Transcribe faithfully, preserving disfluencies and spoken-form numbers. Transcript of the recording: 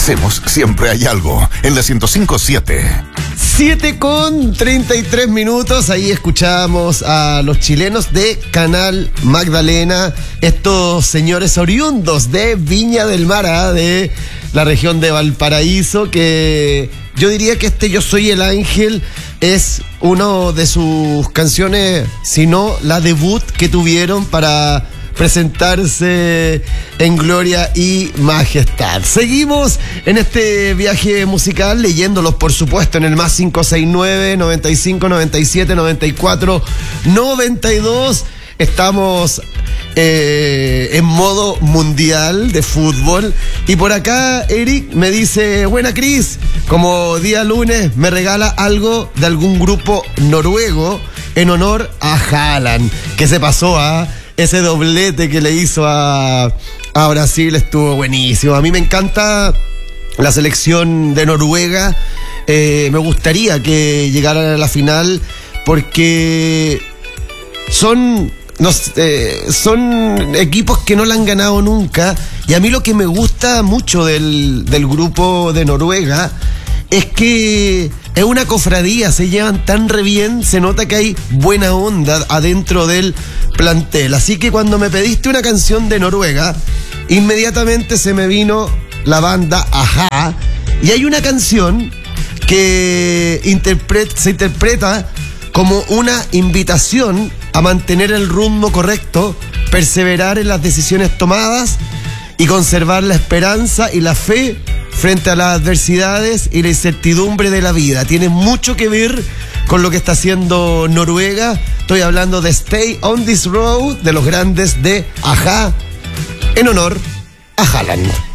hacemos siempre hay algo. En la ciento cinco punto siete. siete con treinta y tres minutos. Ahí escuchamos a los chilenos de Canal Magdalena. Estos señores oriundos de Viña del Mar, ¿eh? De la región de Valparaíso. Que yo diría que este Yo Soy el Ángel es una de sus canciones, si no la debut que tuvieron para presentarse en gloria y majestad. Seguimos en este viaje musical leyéndolos, por supuesto, en el más cinco seis nueve, noventa y cinco, noventa y siete, noventa y cuatro, noventa y dos. Estamos eh, en modo mundial de fútbol. Y por acá Eric me dice: buena Cris, como día lunes me regala algo de algún grupo noruego en honor a Haaland, que se pasó a ese doblete que le hizo a, a Brasil. Estuvo buenísimo. A mí me encanta la selección de Noruega. Eh, me gustaría que llegaran a la final porque son, no, eh, son equipos que no la han ganado nunca. Y a mí lo que me gusta mucho del, del grupo de Noruega es que es una cofradía, se llevan tan re bien, se nota que hay buena onda adentro del plantel. Así que cuando me pediste una canción de Noruega, inmediatamente se me vino la banda Ajá. Y hay una canción que interpre- se interpreta como una invitación a mantener el rumbo correcto, perseverar en las decisiones tomadas y conservar la esperanza y la fe frente a las adversidades y la incertidumbre de la vida. Tiene mucho que ver con lo que está haciendo Noruega. Estoy hablando de Stay on This Road, de los grandes de Ajá, en honor a Haaland.